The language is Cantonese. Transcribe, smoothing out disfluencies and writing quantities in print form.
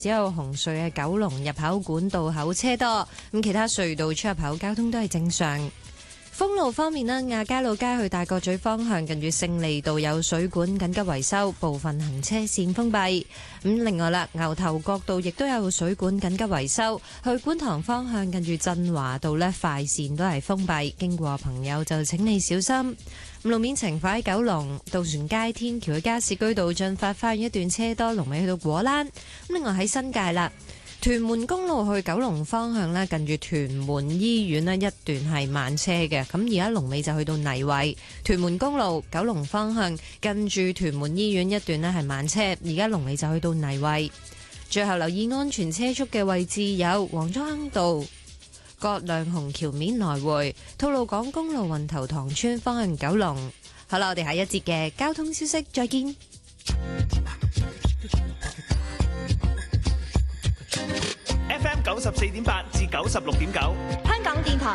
只有紅隧嘅九龍入口管道口車多，咁其他隧道出入口交通都係正常。封路方面咧，亞皆老街去大角咀方向近住勝利道有水管緊急維修，部分行車線封閉。咁另外啦，牛頭角道亦都有水管緊急維修，去觀塘方向近住振華道呢快線都係封閉，經過朋友就請你小心。路面情況喺九龍渡船街天橋嘅加士居道進發花園一段車多，龍尾去到果欄。另外喺新界啦，屯門公路去九龍方向呢，近住屯門醫院呢一段係慢車嘅，咁而家龍尾就去到泥圍。屯門公路九龍方向近住屯門醫院一段呢係慢車，而家龍尾就去到泥圍。最後留意安全車速嘅位置有黃竹坑道、葛量洪橋面來回、吐露港公路運頭塘村方向九龍。好啦，我哋下一節嘅交通消息再見。 FM 94.8至96.9， 香港電台